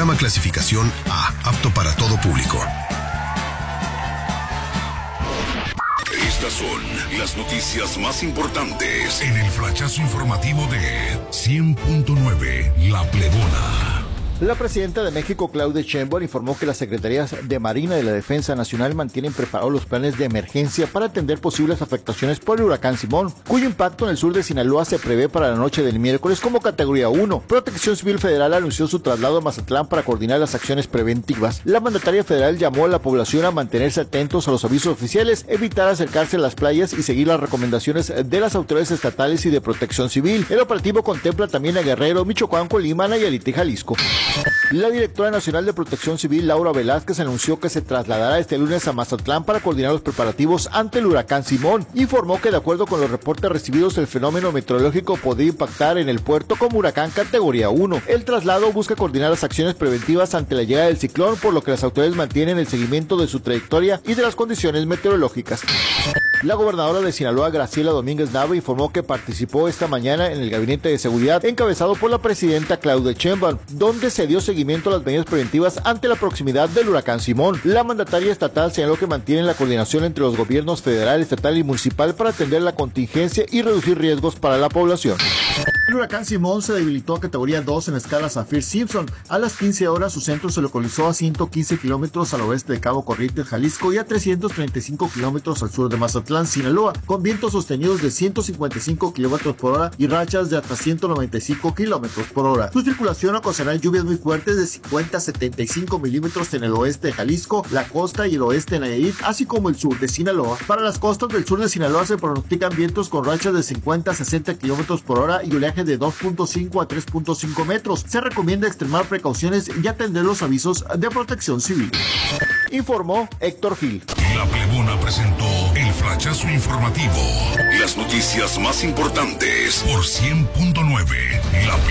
Programa clasificación A, apto para todo público. Estas son las noticias más importantes en el flachazo informativo de 100.9 La Plebona. La presidenta de México, Claudia Sheinbaum, informó que las secretarías de Marina y de la Defensa Nacional mantienen preparados los planes de emergencia para atender posibles afectaciones por el huracán Simón, cuyo impacto en el sur de Sinaloa se prevé para la noche del miércoles como categoría 1. Protección Civil Federal anunció su traslado a Mazatlán para coordinar las acciones preventivas. La mandataria federal llamó a la población a mantenerse atentos a los avisos oficiales, evitar acercarse a las playas y seguir las recomendaciones de las autoridades estatales y de Protección Civil. El operativo contempla también a Guerrero, Michoacán, Colima, Nayarit y Jalisco. La directora nacional de Protección Civil, Laura Velázquez, anunció que se trasladará este lunes a Mazatlán para coordinar los preparativos ante el huracán Simón. Informó que de acuerdo con los reportes recibidos, el fenómeno meteorológico podría impactar en el puerto como huracán categoría 1. El traslado busca coordinar las acciones preventivas ante la llegada del ciclón, por lo que las autoridades mantienen el seguimiento de su trayectoria y de las condiciones meteorológicas. La gobernadora de Sinaloa, Graciela Domínguez Nava, informó que participó esta mañana en el gabinete de seguridad encabezado por la presidenta Claudia Sheinbaum, donde se dio seguimiento a las medidas preventivas ante la proximidad del huracán Simón. La mandataria estatal señaló que mantienen la coordinación entre los gobiernos federal, estatal y municipal para atender la contingencia y reducir riesgos para la población. El huracán Simón se debilitó a categoría 2 en la escala Saffir-Simpson. A las 15 horas su centro se localizó a 115 kilómetros al oeste de Cabo Corrientes, Jalisco, y a 335 kilómetros al sur de Mazatlán, Sinaloa, con vientos sostenidos de 155 kilómetros por hora y rachas de hasta 195 kilómetros por hora. Su circulación ocasionará lluvias muy fuertes de 50 a 75 milímetros en el oeste de Jalisco, la costa y el oeste de Nayarit, así como el sur de Sinaloa. Para las costas del sur de Sinaloa se pronostican vientos con rachas de 50 a 60 kilómetros por hora y oleaje de 2.5 a 3.5 metros. Se recomienda extremar precauciones y atender los avisos de Protección Civil. Informó Héctor Gil. La Plebona presentó el flachazo informativo. Las noticias más importantes por 100.9 La Plebona.